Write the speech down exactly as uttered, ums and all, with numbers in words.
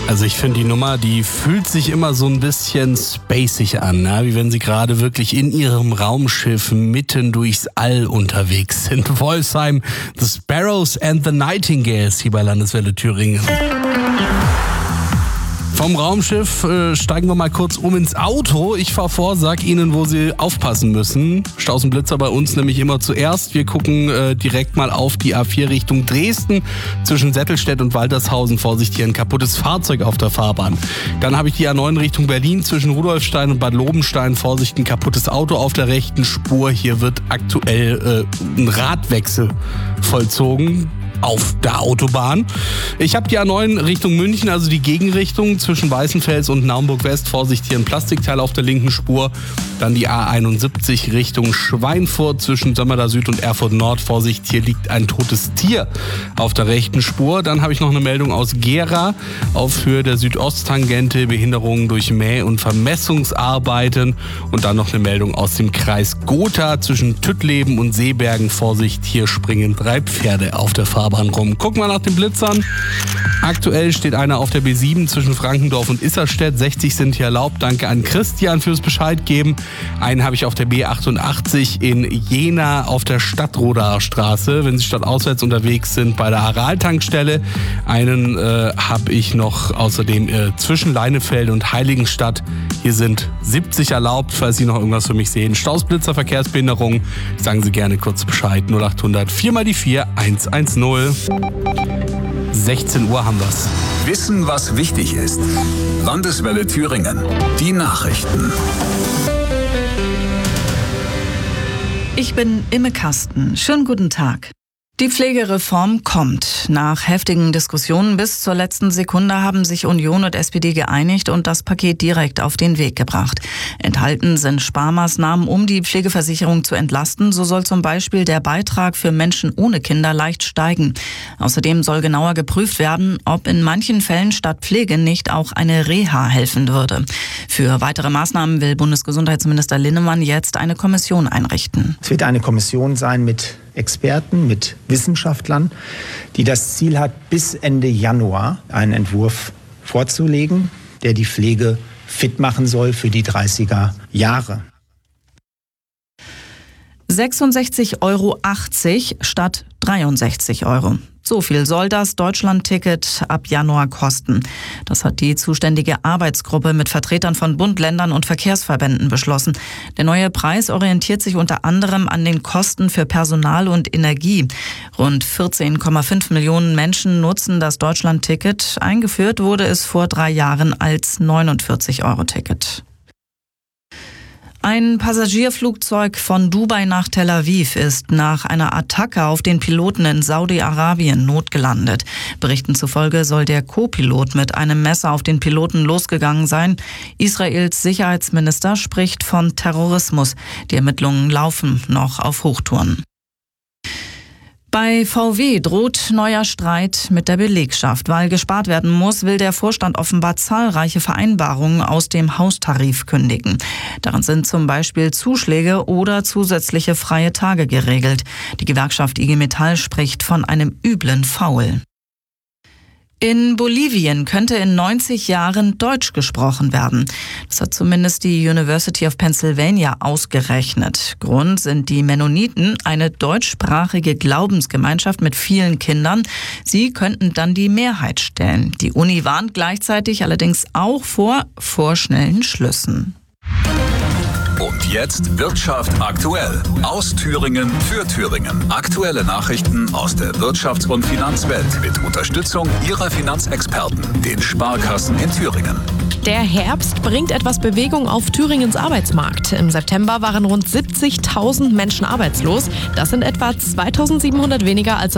Also ich finde die Nummer, die fühlt sich immer so ein bisschen spacig an, ne? Wie wenn sie gerade wirklich in ihrem Raumschiff mitten durchs All unterwegs sind. Wolfsheim, The Sparrows and the Nightingales hier bei Landeswelle Thüringen. Vom Raumschiff äh, steigen wir mal kurz um ins Auto. Ich fahr vor, sag Ihnen, wo Sie aufpassen müssen. Stausenblitzer bei uns nämlich immer zuerst. Wir gucken äh, direkt mal auf die A vier Richtung Dresden. Zwischen Settelstedt und Waltershausen, Vorsicht, hier ein kaputtes Fahrzeug auf der Fahrbahn. Dann habe ich die A neun Richtung Berlin. Zwischen Rudolfstein und Bad Lobenstein, Vorsicht, ein kaputtes Auto auf der rechten Spur. Hier wird aktuell äh, ein Radwechsel vollzogen auf der Autobahn. Ich habe die A neun Richtung München, also die Gegenrichtung zwischen Weißenfels und Naumburg-West. Vorsicht, hier ein Plastikteil auf der linken Spur. Dann die A einundsiebzig Richtung Schweinfurt zwischen Sömmerda Süd und Erfurt Nord. Vorsicht, hier liegt ein totes Tier auf der rechten Spur. Dann habe ich noch eine Meldung aus Gera auf Höhe der Südosttangente. Behinderungen durch Mäh- und Vermessungsarbeiten. Und dann noch eine Meldung aus dem Kreis Gotha zwischen Tüttleben und Seebergen. Vorsicht, hier springen drei Pferde auf der Fahrbahn rum. Gucken wir nach den Blitzern. Aktuell steht einer auf der B sieben zwischen Frankendorf und Isserstedt. sechzig sind hier erlaubt. Danke an Christian fürs Bescheid geben. Einen habe ich auf der B achtundachtzig in Jena auf der Stadtrodaer Straße, wenn Sie stadtauswärts unterwegs sind, bei der Aral-Tankstelle. Einen äh, habe ich noch außerdem äh, zwischen Leinefelde und Heiligenstadt. Hier sind siebzig erlaubt, falls Sie noch irgendwas für mich sehen. Stausblitzer, Verkehrsbehinderung. Sagen Sie gerne kurz Bescheid. null achthundert vier mal die vier eins eins null. sechzehn Uhr haben wir's. Wissen, was wichtig ist. Landeswelle Thüringen. Die Nachrichten. Ich bin Imme Kasten. Schönen guten Tag. Die Pflegereform kommt. Nach heftigen Diskussionen bis zur letzten Sekunde haben sich Union und S P D geeinigt und das Paket direkt auf den Weg gebracht. Enthalten sind Sparmaßnahmen, um die Pflegeversicherung zu entlasten. So soll zum Beispiel der Beitrag für Menschen ohne Kinder leicht steigen. Außerdem soll genauer geprüft werden, ob in manchen Fällen statt Pflege nicht auch eine Reha helfen würde. Für weitere Maßnahmen will Bundesgesundheitsminister Linnemann jetzt eine Kommission einrichten. Es wird eine Kommission sein mit Experten, mit Wissenschaftlern, die das Ziel hat, bis Ende Januar einen Entwurf vorzulegen, der die Pflege fit machen soll für die dreißiger Jahre. sechsundsechzig Euro achtzig statt dreiundsechzig Euro. So viel soll das Deutschland-Ticket ab Januar kosten. Das hat die zuständige Arbeitsgruppe mit Vertretern von Bund, Ländern und Verkehrsverbänden beschlossen. Der neue Preis orientiert sich unter anderem an den Kosten für Personal und Energie. Rund vierzehn Komma fünf Millionen Menschen nutzen das Deutschland-Ticket. Eingeführt wurde es vor drei Jahren als neunundvierzig Euro Ticket. Ein Passagierflugzeug von Dubai nach Tel Aviv ist nach einer Attacke auf den Piloten in Saudi-Arabien notgelandet. Berichten zufolge soll der Co-Pilot mit einem Messer auf den Piloten losgegangen sein. Israels Sicherheitsminister spricht von Terrorismus. Die Ermittlungen laufen noch auf Hochtouren. Bei V W droht neuer Streit mit der Belegschaft. Weil gespart werden muss, will der Vorstand offenbar zahlreiche Vereinbarungen aus dem Haustarif kündigen. Darin sind zum Beispiel Zuschläge oder zusätzliche freie Tage geregelt. Die Gewerkschaft I G Metall spricht von einem üblen Faul. In Bolivien könnte in neunzig Jahren Deutsch gesprochen werden. Das hat zumindest die University of Pennsylvania ausgerechnet. Grund sind die Mennoniten, eine deutschsprachige Glaubensgemeinschaft mit vielen Kindern. Sie könnten dann die Mehrheit stellen. Die Uni warnt gleichzeitig allerdings auch vor vorschnellen Schlüssen. Und jetzt Wirtschaft aktuell. Aus Thüringen für Thüringen. Aktuelle Nachrichten aus der Wirtschafts- und Finanzwelt mit Unterstützung Ihrer Finanzexperten, den Sparkassen in Thüringen. Der Herbst bringt etwas Bewegung auf Thüringens Arbeitsmarkt. Im September waren rund siebzigtausend Menschen arbeitslos. Das sind etwa zweitausendsiebenhundert weniger als